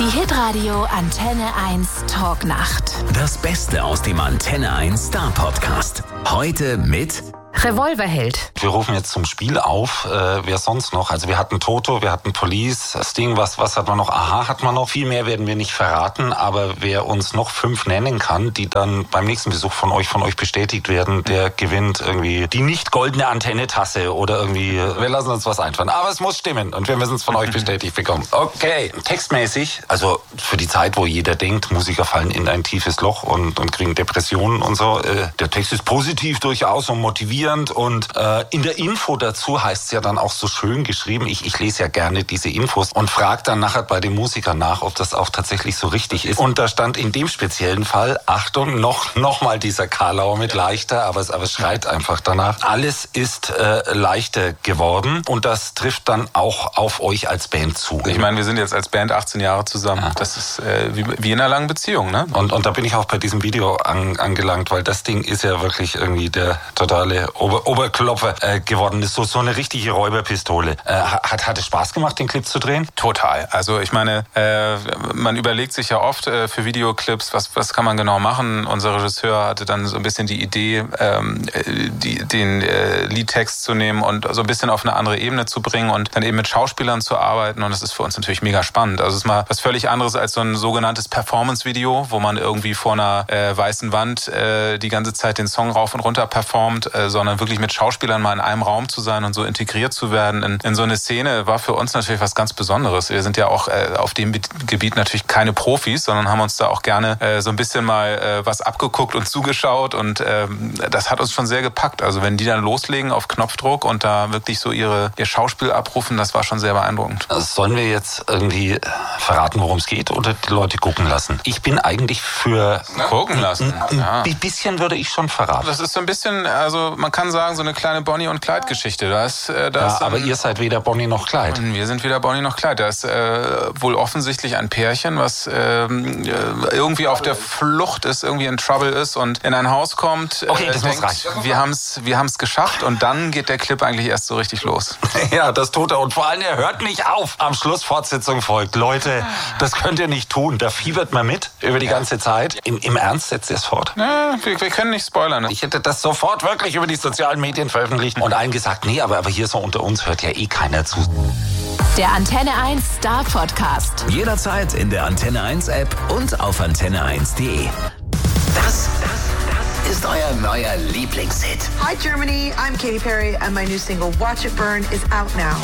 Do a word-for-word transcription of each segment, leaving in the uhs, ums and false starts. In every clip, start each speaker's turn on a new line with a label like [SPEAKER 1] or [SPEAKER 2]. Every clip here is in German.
[SPEAKER 1] Die Hitradio Antenne eins Talknacht.
[SPEAKER 2] Das Beste aus dem Antenne eins Star Podcast. Heute mit
[SPEAKER 3] Revolverheld.
[SPEAKER 4] Wir rufen jetzt zum Spiel auf. Äh, wer sonst noch? Also wir hatten Toto, wir hatten Police, Sting, was, was hat man noch? Aha hat man noch. Viel mehr werden wir nicht verraten, aber wer uns noch fünf nennen kann, die dann beim nächsten Besuch von euch, von euch bestätigt werden, der gewinnt irgendwie die nicht goldene Antenne-Tasse oder irgendwie, wir lassen uns was einfallen. Aber es muss stimmen und wir müssen es von euch bestätigt bekommen. Okay, textmäßig, also für die Zeit, wo jeder denkt, Musiker fallen in ein tiefes Loch und, und kriegen Depressionen und so, äh, der Text ist positiv durchaus und motivierend. Und äh, in der Info dazu heißt es ja dann auch so schön geschrieben, ich, ich lese ja gerne diese Infos und frage dann nachher bei den Musikern nach, ob das auch tatsächlich so richtig ist. Und da stand in dem speziellen Fall, Achtung, noch, noch mal dieser Karlauer mit leichter, aber es, aber es schreit einfach danach. Alles ist äh, leichter geworden und das trifft dann auch auf euch als Band zu.
[SPEAKER 5] Ich meine, wir sind jetzt als Band achtzehn Jahre zusammen. Ja. Das ist äh, wie, wie in einer langen Beziehung, ne? Und,
[SPEAKER 4] und da bin ich auch bei diesem Video an, angelangt, weil das Ding ist ja wirklich irgendwie der totale Ober- Oberklopfer äh, geworden ist. So, so eine richtige Räuberpistole. Äh, hat, hat es Spaß gemacht, den Clip zu drehen?
[SPEAKER 5] Total. Also ich meine, äh, man überlegt sich ja oft äh, für Videoclips, was, was kann man genau machen. Unser Regisseur hatte dann so ein bisschen die Idee, ähm, die, den äh, Liedtext zu nehmen und so ein bisschen auf eine andere Ebene zu bringen und dann eben mit Schauspielern zu arbeiten. Und das ist für uns natürlich mega spannend. Also es ist mal was völlig anderes als so ein sogenanntes Performance-Video, wo man irgendwie vor einer äh, weißen Wand äh, die ganze Zeit den Song rauf und runter performt, äh, sondern wirklich mit Schauspielern mal in einem Raum zu sein und so integriert zu werden in, in so eine Szene, war für uns natürlich was ganz Besonderes. Wir sind ja auch äh, auf dem Gebiet natürlich keine Profis, sondern haben uns da auch gerne äh, so ein bisschen mal äh, was abgeguckt und zugeschaut und ähm, das hat uns schon sehr gepackt. Also wenn die dann loslegen auf Knopfdruck und da wirklich so ihre, ihr Schauspiel abrufen, das war schon sehr beeindruckend.
[SPEAKER 4] Also sollen wir jetzt irgendwie verraten, worum es geht oder die Leute gucken lassen? Ich bin eigentlich für...
[SPEAKER 5] Na, gucken lassen,
[SPEAKER 4] ein,
[SPEAKER 5] ja.
[SPEAKER 4] Ein bisschen würde ich schon verraten.
[SPEAKER 5] Das ist so ein bisschen, also man kann sagen, so eine kleine Bonnie- und Clyde-Geschichte. Da ist, äh, da
[SPEAKER 4] ja,
[SPEAKER 5] ist
[SPEAKER 4] aber ihr seid weder Bonnie noch Clyde.
[SPEAKER 5] Wir sind weder Bonnie noch Clyde. Da ist äh, wohl offensichtlich ein Pärchen, was äh, irgendwie auf der Flucht ist, irgendwie in Trouble ist und in ein Haus kommt.
[SPEAKER 4] Okay,
[SPEAKER 5] äh,
[SPEAKER 4] das
[SPEAKER 5] denkt,
[SPEAKER 4] muss reichen.
[SPEAKER 5] Wir haben es wir haben's geschafft und dann geht der Clip eigentlich erst so richtig los.
[SPEAKER 4] Ja, das tut er. Und vor allem, er hört nicht auf. Am Schluss Fortsetzung folgt. Leute, das könnt ihr nicht tun. Da fiebert man mit über die ganze Zeit. Im, im Ernst setzt ihr es fort?
[SPEAKER 5] Ja, wir, wir können nicht spoilern. Ne?
[SPEAKER 4] Ich hätte das sofort wirklich über die sozialen Medien veröffentlicht und allen gesagt, nee, aber, aber hier so unter uns hört ja eh keiner zu.
[SPEAKER 1] Der Antenne eins Star Podcast.
[SPEAKER 2] Jederzeit in der Antenne eins App und auf antenne eins punkt de. Das, das, das ist euer neuer Lieblingshit.
[SPEAKER 6] Hi Germany, I'm Katy Perry and my new single Watch It Burn is out now.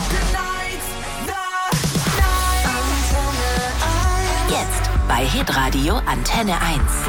[SPEAKER 1] Jetzt bei Hitradio Antenne eins.